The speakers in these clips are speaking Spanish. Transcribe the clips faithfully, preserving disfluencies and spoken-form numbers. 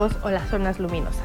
o las zonas luminosas.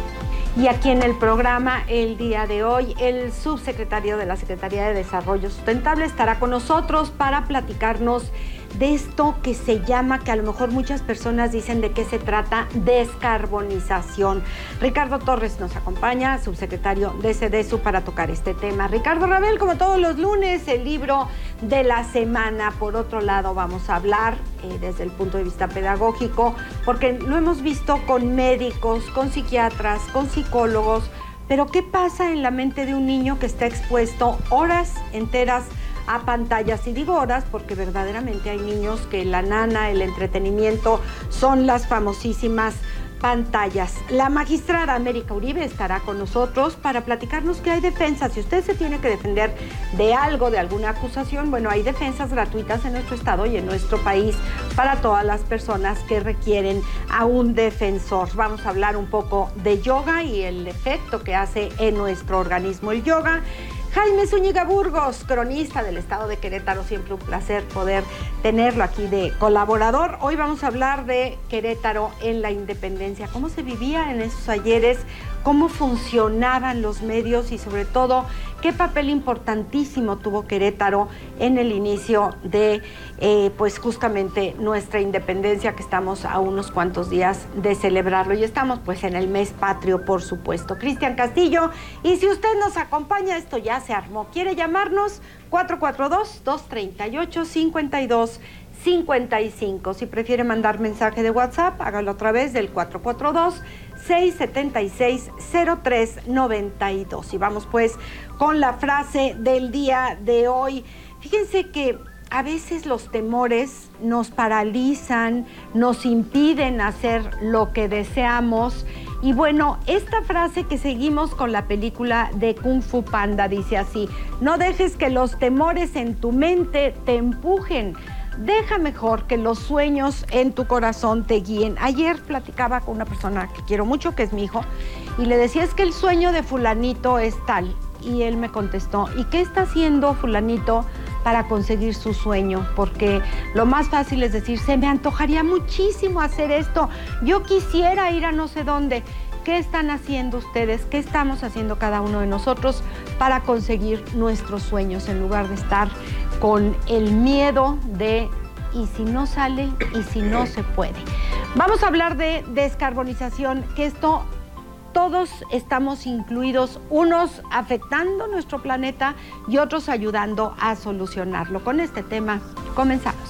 Y aquí en el programa, el día de hoy, el subsecretario de la Secretaría de Desarrollo Sustentable estará con nosotros para platicarnos de esto que se llama, que a lo mejor muchas personas dicen de qué se trata, descarbonización. Ricardo Torres nos acompaña, subsecretario de SEDESU, para tocar este tema. Ricardo Rabel, como todos los lunes, el libro de la semana. Por otro lado, vamos a hablar eh, desde el punto de vista pedagógico, porque lo hemos visto con médicos, con psiquiatras, con psicólogos, pero ¿qué pasa en la mente de un niño que está expuesto horas enteras a pantallas? Y digo horas porque verdaderamente hay niños que la nana, el entretenimiento, son las famosísimas pantallas. La magistrada América Uribe estará con nosotros para platicarnos que hay defensas. Si usted se tiene que defender de algo, de alguna acusación, bueno, hay defensas gratuitas en nuestro estado y en nuestro país para todas las personas que requieren a un defensor. Vamos a hablar un poco de yoga y el efecto que hace en nuestro organismo el yoga. Jaime Zúñiga Burgos, cronista del estado de Querétaro, siempre un placer poder tenerlo aquí de colaborador. Hoy vamos a hablar de Querétaro en la independencia, cómo se vivía en esos ayeres, cómo funcionaban los medios y sobre todo qué papel importantísimo tuvo Querétaro en el inicio de eh, pues justamente nuestra independencia, que estamos a unos cuantos días de celebrarlo y estamos pues en el mes patrio, por supuesto. Cristian Castillo, y si usted nos acompaña, esto ya se armó. ¿Quiere llamarnos? cuatro cuatro dos, dos tres ocho, cinco dos cinco cinco. Si prefiere mandar mensaje de WhatsApp, hágalo a través del cuatro cuatro dos, seis siete seis, cero tres nueve dos. Y vamos pues con la frase del día de hoy. Fíjense que a veces los temores nos paralizan, nos impiden hacer lo que deseamos. Y bueno, esta frase que seguimos con la película de Kung Fu Panda dice así: no dejes que los temores en tu mente te empujen. Deja mejor que los sueños en tu corazón te guíen. Ayer platicaba con una persona que quiero mucho, que es mi hijo, y le decía, es que el sueño de fulanito es tal. Y él me contestó, ¿y qué está haciendo fulanito para conseguir su sueño? Porque lo más fácil es decir, se me antojaría muchísimo hacer esto, yo quisiera ir a no sé dónde. ¿Qué están haciendo ustedes? ¿Qué estamos haciendo cada uno de nosotros para conseguir nuestros sueños, en lugar de estar con el miedo de ¿y si no sale? ¿Y si no se puede? Vamos a hablar de descarbonización, que esto todos estamos incluidos, unos afectando nuestro planeta y otros ayudando a solucionarlo. Con este tema comenzamos.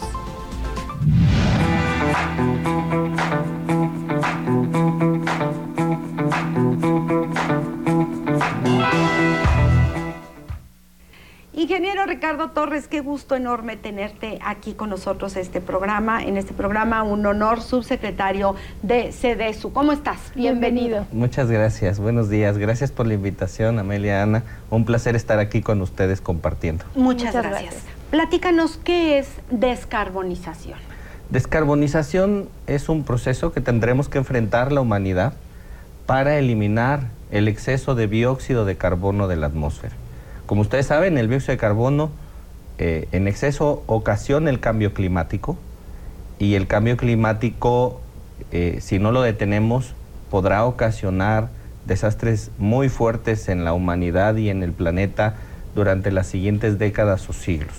Ingeniero Ricardo Torres, qué gusto enorme tenerte aquí con nosotros este programa, en este programa, un honor, subsecretario de SEDESU. ¿Cómo estás? Bienvenido. Muchas gracias, buenos días, gracias por la invitación, Amelia, Ana, un placer estar aquí con ustedes compartiendo. Muchas, Muchas gracias. gracias. Platícanos, ¿qué es descarbonización? Descarbonización es un proceso que tendremos que enfrentar la humanidad para eliminar el exceso de dióxido de carbono de la atmósfera. Como ustedes saben, el dióxido de carbono eh, en exceso ocasiona el cambio climático, y el cambio climático, eh, si no lo detenemos, podrá ocasionar desastres muy fuertes en la humanidad y en el planeta durante las siguientes décadas o siglos.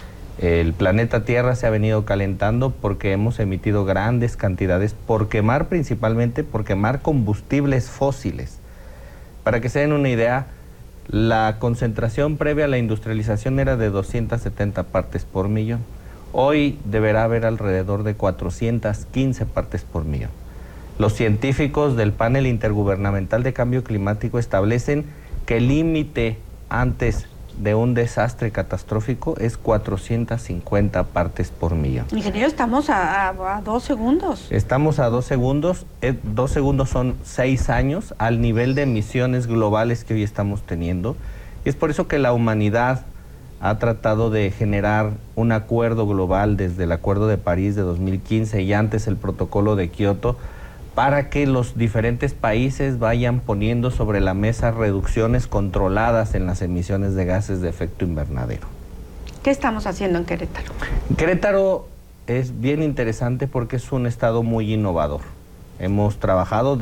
El planeta Tierra se ha venido calentando porque hemos emitido grandes cantidades por quemar, principalmente por quemar combustibles fósiles. Para que se den una idea, la concentración previa a la industrialización era de doscientas setenta partes por millón. Hoy deberá haber alrededor de cuatrocientas quince partes por millón. Los científicos del Panel Intergubernamental de Cambio Climático establecen que el límite antes de un desastre catastrófico es cuatrocientas cincuenta partes por millón. Ingeniero, estamos a, a, a dos segundos. Estamos a dos segundos. Eh, dos segundos son seis años al nivel de emisiones globales que hoy estamos teniendo. Y es por eso que la humanidad ha tratado de generar un acuerdo global desde el Acuerdo de París de dos mil quince y antes el Protocolo de Kioto, para que los diferentes países vayan poniendo sobre la mesa reducciones controladas en las emisiones de gases de efecto invernadero. ¿Qué estamos haciendo en Querétaro? Querétaro es bien interesante porque es un estado muy innovador. Hemos trabajado